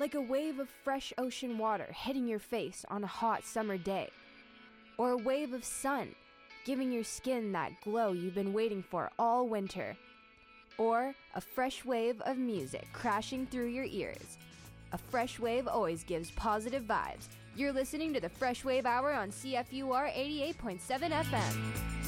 like a wave of fresh ocean water hitting your face on a hot summer day, or a wave of sun giving your skin that glow you've been waiting for all winter, or a fresh wave of music crashing through your ears. A fresh wave always gives positive vibes. You're listening to the Fresh Wave Hour on CFUR 88.7 FM.